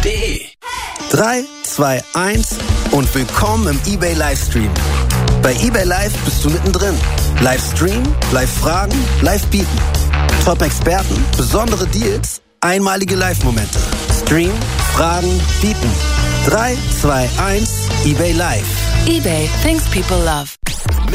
eBay-Kleinanzeigen.de. 3, 2, 1 und willkommen im eBay Livestream. Bei eBay Live bist du mittendrin. Livestream, Live-Fragen, Live-Bieten. Top-Experten, besondere Deals, einmalige Live-Momente. Stream, Fragen, Bieten. 3, 2, 1, eBay Live. eBay, things people love.